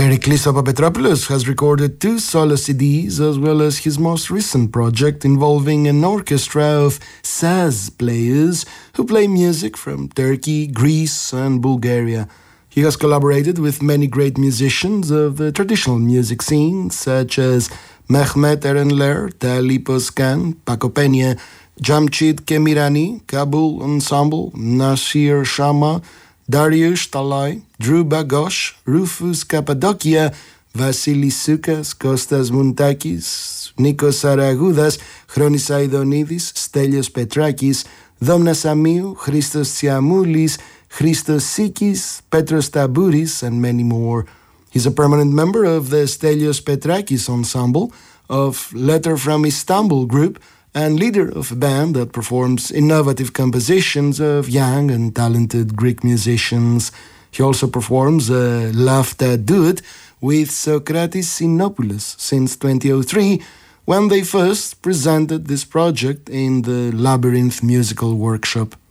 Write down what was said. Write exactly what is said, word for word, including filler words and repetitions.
Periklis Papapetropoulos has recorded two solo C Ds as well as his most recent project involving an orchestra of saz players who play music from Turkey, Greece and Bulgaria. He has collaborated with many great musicians of the traditional music scene such as Mehmet Erenler, Talipos Khan, Paco Peña, Jamshid Kemirani, Kabul Ensemble, Nasir Shama, Dariush Talai, Drew Bagosh, Rufus Cappadocia, Vasilis Soukas, Kostas Muntakis, Nikos Aragudas, Chronis Aidonidis, Stelios Petrakis, Domnas Amiou, Christos Tsiamoulis, Christos Sikis, Petros Tabouris, and many more. He's a permanent member of the Stelios Petrakis Ensemble, of Letter from Istanbul group, and leader of a band that performs innovative compositions of young and talented Greek musicians. He also performs a Lafta duet with Socrates Sinopoulos since twenty oh three, when they first presented this project in the Labyrinth Musical Workshop.